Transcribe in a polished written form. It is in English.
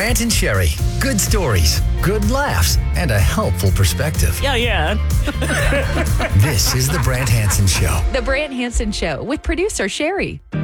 Brant and Sherry. Good stories, good laughs, and a helpful perspective. Yeah. This is the Brant Hansen Show. The Brant Hansen Show with producer Sherry.